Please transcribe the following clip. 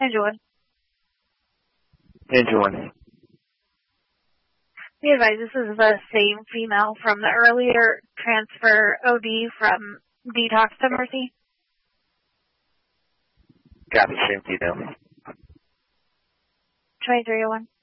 Engine 1. Engine 1. Be advised, this is the same female from the earlier transfer OD from Detox to Mercy. Copy, same female. 2301.